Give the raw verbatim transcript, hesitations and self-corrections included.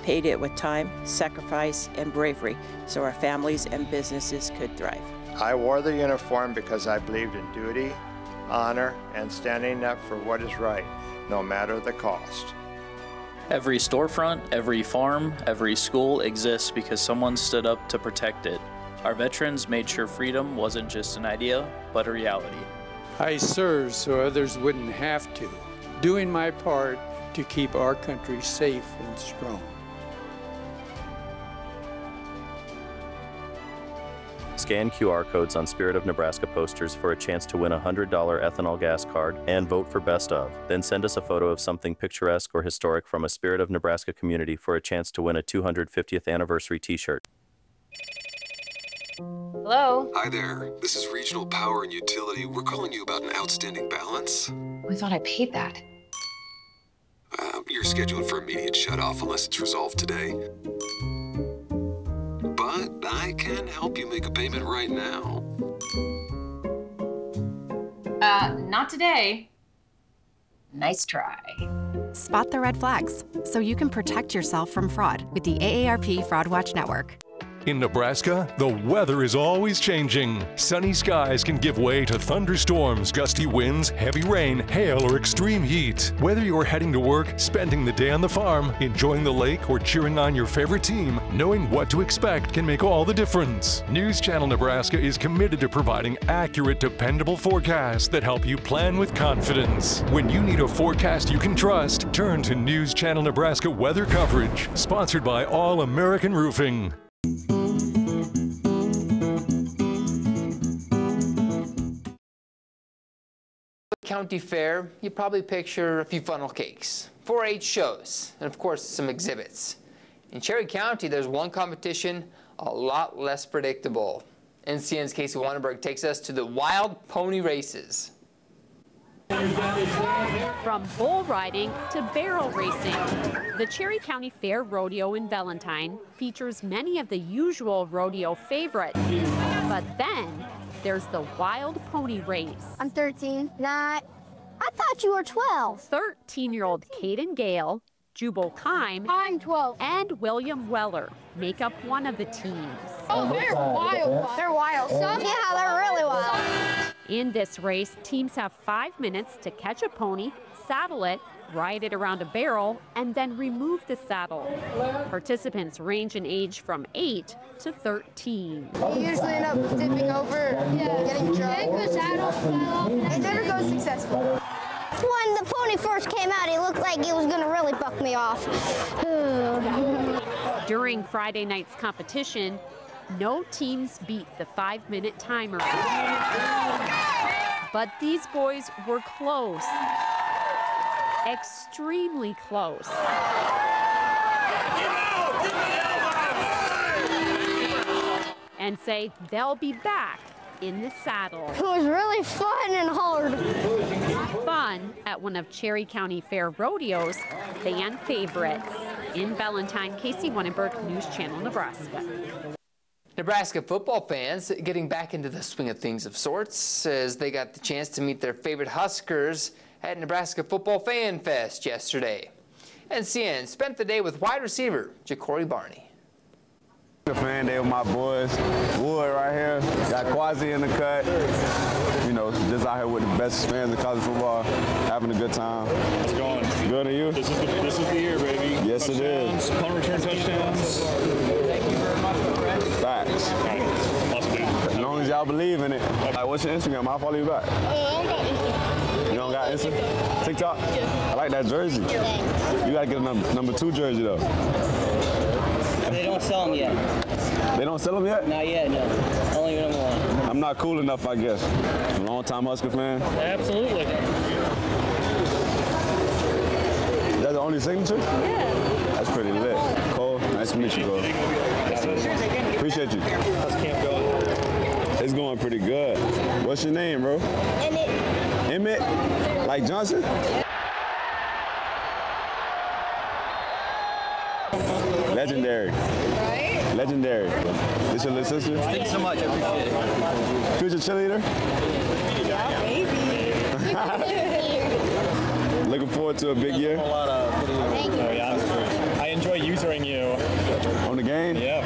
paid it with time, sacrifice, and bravery so our families and businesses could thrive. I wore the uniform because I believed in duty, honor, and standing up for what is right, no matter the cost. Every storefront, every farm, every school exists because someone stood up to protect it. Our veterans made sure freedom wasn't just an idea, but a reality. I served so others wouldn't have to, doing my part to keep our country safe and strong. Scan Q R codes on Spirit of Nebraska posters for a chance to win a one hundred dollar ethanol gas card and vote for Best Of. Then send us a photo of something picturesque or historic from a Spirit of Nebraska community for a chance to win a two hundred fiftieth anniversary t-shirt. Hello? Hi there. This is Regional Power and Utility. We're calling you about an outstanding balance. I thought I paid that. Uh, you're scheduled for immediate shutoff unless it's resolved today. But I can help you make a payment right now. Uh, not today. Nice try. Spot the red flags so you can protect yourself from fraud with the A A R P Fraud Watch Network. In Nebraska, the weather is always changing. Sunny skies can give way to thunderstorms, gusty winds, heavy rain, hail, or extreme heat. Whether you're heading to work, spending the day on the farm, enjoying the lake, or cheering on your favorite team, knowing what to expect can make all the difference. News Channel Nebraska is committed to providing accurate, dependable forecasts that help you plan with confidence. When you need a forecast you can trust, turn to News Channel Nebraska weather coverage, sponsored by All American Roofing. County Fair, you probably picture a few funnel cakes, four H shows, and of course some exhibits. In Cherry County, there's one competition a lot less predictable. N C N's Casey Wannenberg takes us to the wild pony races. From bull riding to barrel racing, the Cherry County Fair Rodeo in Valentine features many of the usual rodeo favorites. But then there's the wild pony race. I'm thirteen. Nah, I thought you were twelve. thirteen-year-old Caden Gale, Jubal Kime, I'm twelve. and William Weller make up one of the teams. Oh, they're wild. They're wild. Some, yeah, they're really wild. In this race, teams have five minutes to catch a pony, saddle it, ride it around a barrel, and then remove the saddle. Participants range in age from eight to thirteen. You usually end up tipping over, yeah. getting drunk. It never goes successful. When the pony first came out, it looked like it was going to really buck me off. During Friday night's competition, no teams beat the five-minute timer. But these boys were close. Extremely close. And say they'll be back in the saddle. It was really fun and hard. Fun at one of Cherry County Fair Rodeo's fan favorites. In Valentine, Casey Wannenberg, News Channel, Nebraska. Nebraska football fans getting back into the swing of things of sorts as they got the chance to meet their favorite Huskers at Nebraska Football Fan Fest yesterday. N C N spent the day with wide receiver Ja'Cory Barney. The fan day with my boys, Wood right here, got Quasi in the cut. You know, just out here with the best fans of college football, having a good time. How's it going? Good, to you? This is the, this is the year, baby. Yes, touchdowns, it is. Punt return touchdowns. Facts. Awesome, dude. As long as y'all believe in it. Okay. Like, what's your Instagram? I'll follow you back. Uh, I don't got Instagram. You don't got Instagram? TikTok? I like that jersey. You gotta get a number, number two jersey though. They don't sell them yet. They don't sell them yet? Not yet, no. Only number one. I'm not cool enough, I guess. Long time Husker fan. Absolutely. Is that the only signature? Yeah. That's pretty lit. Cole, nice to meet you, Cole. Appreciate you. How's camp going? It's going pretty good. What's your name, bro? Emmett. Emmett? Like Johnson? Legendary. Right? Legendary. This your little sister? Thank you so much. I appreciate it. Future cheerleader? Yeah, maybe. Looking forward to a big year. A lot of Thank you. I enjoy youth sponsoring you. On the game? Yeah.